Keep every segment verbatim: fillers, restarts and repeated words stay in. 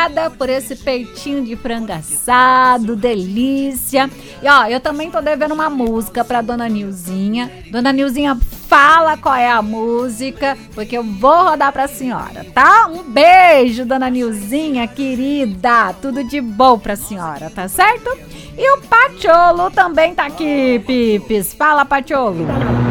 obrigada por esse peitinho de frango assado, delícia. E ó, eu também tô devendo uma música pra Dona Nilzinha. Dona Nilzinha, fala qual é a música, porque eu vou rodar pra senhora, tá? Um beijo, Dona Nilzinha, querida. Tudo de bom pra senhora, tá certo? E o Patiolo também tá aqui, Pipes. Fala, Patiolo.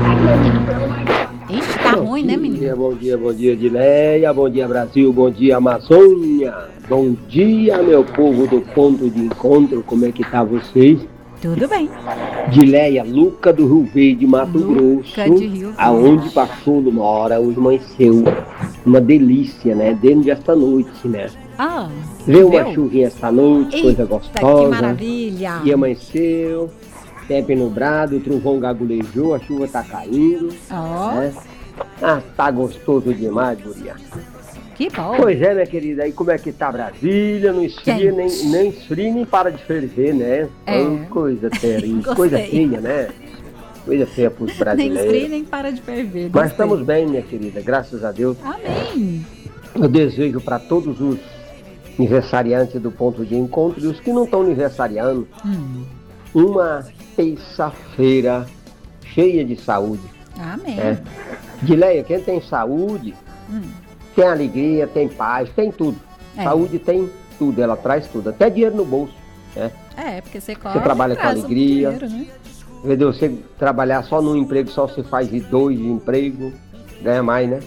Ixi, tá bom ruim, né, menino? Dia, bom dia, bom dia, Dileia. Bom dia, Brasil. Bom dia, Amazônia. Bom dia, meu povo do ponto de encontro. Como é que tá vocês? Tudo bem. Dileia, Luca do Rio Verde, Mato Luca Grosso, de Rio Verde. aonde passou numa hora, hoje amanheceu. Uma delícia, né? Desde esta noite, né? Ah, Veio uma viu? chuvinha esta noite, Eita, coisa gostosa. que maravilha. E amanheceu, tempo nublado, o trovão gagulejou, a chuva tá caindo. Ó, Né? Ah, tá gostoso demais, guria. que bom. Pois é, minha querida, aí como é que tá Brasília? Não esfria, nem, nem esfria, nem para de ferver, né? É. Oh, coisa terrível, Gostei. coisa feia, né? Coisa feia pros Nem brasileiros. esfria, nem para de ferver. Mas Gostei. estamos bem, minha querida, graças a Deus. Amém. Eu desejo para todos os aniversariantes do ponto de encontro e os que não estão aniversariando, Hum. uma terça-feira cheia de saúde. Amém. É. Dileia, quem tem saúde, Hum. tem alegria, tem paz, tem tudo. É. Saúde tem tudo, ela traz tudo, até dinheiro no bolso. Né? É, porque você corre trabalha com traz um alegria. dinheiro, né? Entendeu? Você trabalhar só num emprego, só você faz de dois de emprego, ganha mais, né?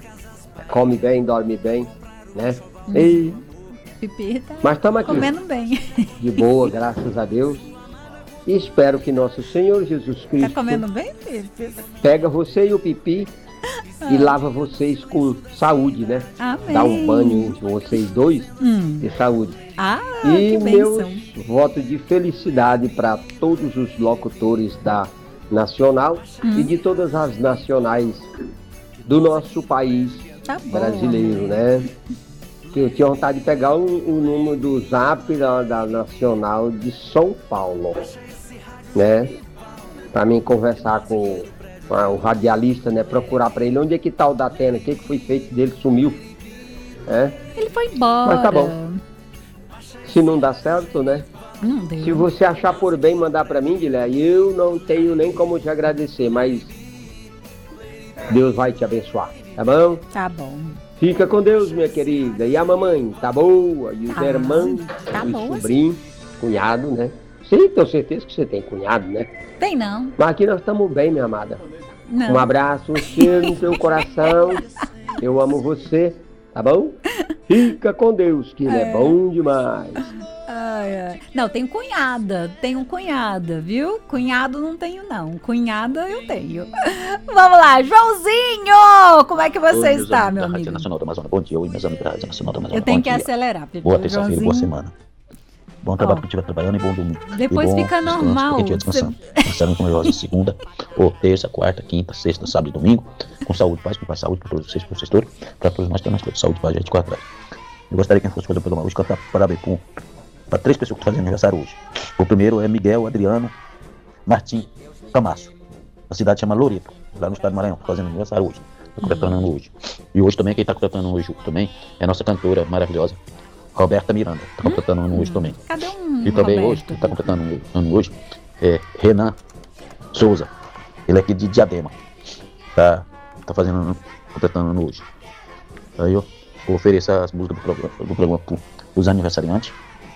Come bem, dorme bem, né? Hum. E... Pipi tá Mas estamos aqui, comendo bem. de boa, graças a Deus. E espero que nosso Senhor Jesus Tá Cristo comendo bem, Pipi? pega você e o Pipi e lava vocês com saúde, né? Amém. Dá um banho entre vocês dois Hum. de saúde. Ah, E que meus bênção. votos de felicidade para todos os locutores da Nacional Hum. e de todas as nacionais do nosso país Tá bom. brasileiro, né? Que eu tinha vontade de pegar o, o número do Zap da, da Nacional de São Paulo, né? Para mim conversar com, com a- o radialista, né? Procurar para ele onde é que tá o Datena, o que, que foi feito dele, sumiu, né? Ele foi embora. Mas tá bom. Se não dá certo, né? Não deu. Se você achar por bem mandar para mim, Guilherme, eu não tenho nem como te agradecer, mas Deus vai te abençoar, tá bom? Tá bom. Fica com Deus, minha querida. E a mamãe, tá boa? E os Tá. irmãos, Tá os boa, sobrinhos, cunhado, né? Sim, tenho certeza que você tem cunhado, né? Tem não. Mas aqui nós estamos bem, minha amada. Não. Um abraço, um cheiro no seu coração. Eu amo você, tá bom? Fica com Deus, que ele é bom demais. Ai, ai. Não, tenho cunhada. Tenho cunhada, viu? Cunhado não tenho, não. Cunhada eu tenho. Vamos lá, Joãozinho! Como é que você Oi, meus está, amigos meu da Rádio amigo? Nacional da Amazônia. Bom dia, oi, meus amigos da Rádio Nacional da Amazônia. Eu tenho Bom que dia. acelerar, Pipi. Boa terça-feira, boa Joãozinho. semana. Bom trabalho Ó. para quem estiver trabalhando e bom domingo. Depois e bom fica descanso, normal. Porque dia descansando. Descansando com nervosa segunda, ou terça, quarta, quinta, sexta, sábado e domingo. Com saúde, paz, com paz, saúde para todos vocês, para vocês todos. Para todos nós que temos todos saúde, paz, vinte e quatro horas. Eu gostaria que fosse fazer pelo hoje cantar parabéns para três pessoas que estão fazendo aniversário hoje. O primeiro é Miguel Adriano Martim Camacho. A cidade chama Loreto, lá no estado do Maranhão, fazendo aniversário hoje. Está completando ano hoje. E hoje também, quem está completando hoje também é a nossa cantora maravilhosa, Roberta Miranda. Está completando ano hoje também. Cadê um E também Roberto? hoje, quem está completando ano hoje, é Renan Souza. Ele é aqui de Diadema. Tá, tá fazendo ano, completando ano hoje. Aí eu vou oferecer as músicas do programa, do programa para os aniversariantes.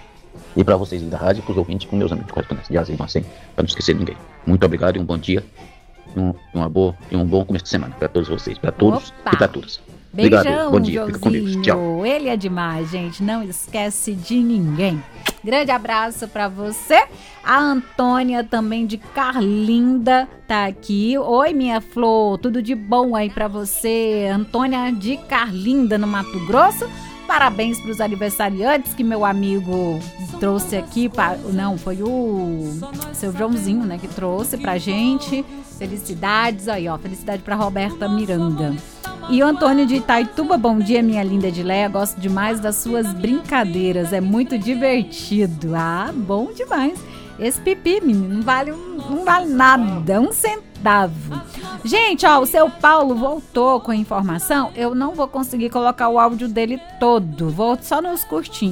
E para vocês da rádio, para os ouvintes, para meus amigos correspondentes de Azeite, assim, para não esquecer de ninguém. Muito obrigado e um bom dia. E um, uma boa, e um bom começo de semana para todos vocês, para todos Opa! e para todas. Beijão, Obrigado, bom dia, fica com Deus, Joãozinho. tchau. Ele é demais, gente. Não esquece de ninguém. Grande abraço pra você. A Antônia também de Carlinda tá aqui. Oi, minha flor. Tudo de bom aí pra você. Antônia de Carlinda, no Mato Grosso. Parabéns para os aniversariantes que meu amigo trouxe aqui. Pra, não, foi o seu Joãozinho, né, que trouxe pra gente. Felicidades aí, ó. Felicidade pra Roberta Miranda. E o Antônio de Itaituba, bom dia, minha linda Edileia. Gosto demais das suas brincadeiras. É muito divertido. Ah, bom demais. Esse pipi, menino, não vale, não vale nada. Um centavo. Gente, ó, o seu Paulo voltou com a informação. Eu não vou conseguir colocar o áudio dele todo. Vou só nos curtinhos.